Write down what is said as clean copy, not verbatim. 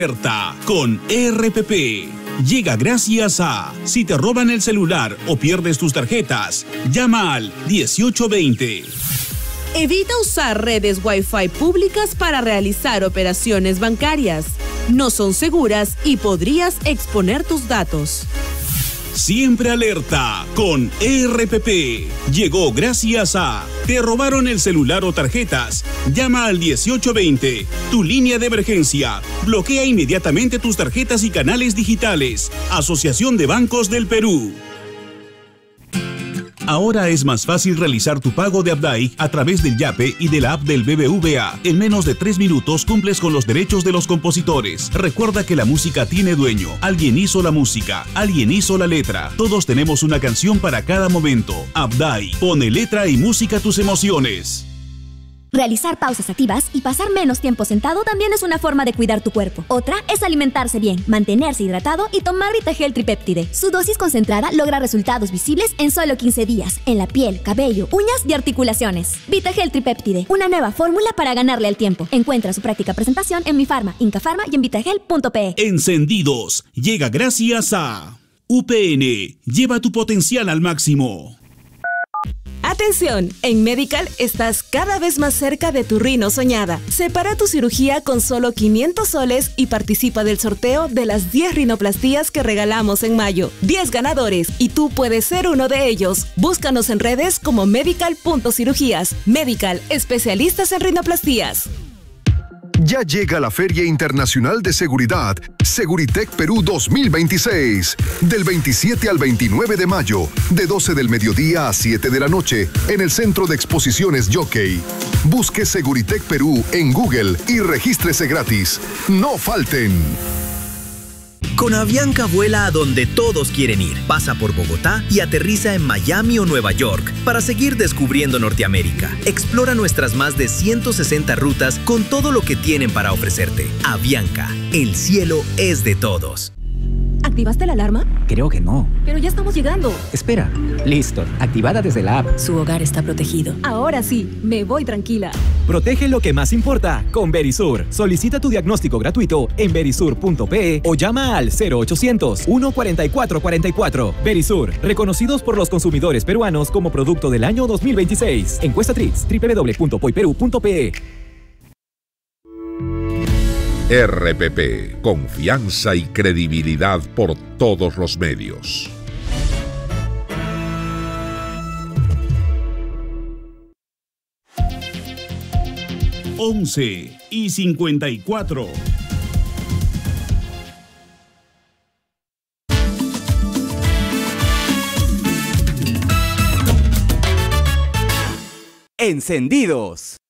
Alerta con RPP. Llega gracias a: si te roban el celular o pierdes tus tarjetas, llama al 1820. Evita usar redes Wi-Fi públicas para realizar operaciones bancarias. No son seguras y podrías exponer tus datos. Siempre alerta con RPP. Llegó gracias a: ¿te robaron el celular o tarjetas? Llama al 1820, tu línea de emergencia. Bloquea inmediatamente tus tarjetas y canales digitales. Asociación de Bancos del Perú. Ahora es más fácil realizar tu pago de Abdai a través del Yape y de la app del BBVA. En menos de 3 minutos cumples con los derechos de los compositores. Recuerda que la música tiene dueño. Alguien hizo la música, alguien hizo la letra. Todos tenemos una canción para cada momento. Abdai, pone letra y música a tus emociones. Realizar pausas activas y pasar menos tiempo sentado también es una forma de cuidar tu cuerpo. Otra es alimentarse bien, mantenerse hidratado y tomar Vitagel Tripéptide. Su dosis concentrada logra resultados visibles en solo 15 días, en la piel, cabello, uñas y articulaciones. Vitagel Tripéptide, una nueva fórmula para ganarle al tiempo. Encuentra su práctica presentación en Mi Farma, Inca Farma y en vitagel.pe. Encendidos, llega gracias a UPN. Lleva tu potencial al máximo. Atención, en Medical estás cada vez más cerca de tu rino soñada. Separa tu cirugía con solo 500 soles y participa del sorteo de las 10 rinoplastías que regalamos en mayo. 10 ganadores y tú puedes ser uno de ellos. Búscanos en redes como medical.cirugías. Medical, especialistas en rinoplastías. Ya llega la Feria Internacional de Seguridad, Seguritech Perú 2026, del 27 al 29 de mayo, de 12 del mediodía a 7 de la noche, en el Centro de Exposiciones Jockey. Busque Seguritech Perú en Google y regístrese gratis. ¡No falten! Con Avianca vuela a donde todos quieren ir. Pasa por Bogotá y aterriza en Miami o Nueva York para seguir descubriendo Norteamérica. Explora nuestras más de 160 rutas con todo lo que tienen para ofrecerte. Avianca, el cielo es de todos. ¿Activaste la alarma? Creo que no. Pero ya estamos llegando. Espera. Listo. Activada desde la app. Su hogar está protegido. Ahora sí, me voy tranquila. Protege lo que más importa con Verisur. Solicita tu diagnóstico gratuito en verisur.pe o llama al 0800 144 44. Verisur, reconocidos por los consumidores peruanos como producto del año 2026. Encuesta TRIX, www.poiperú.pe. RPP, confianza y credibilidad por todos los medios. Once y 54. Encendidos.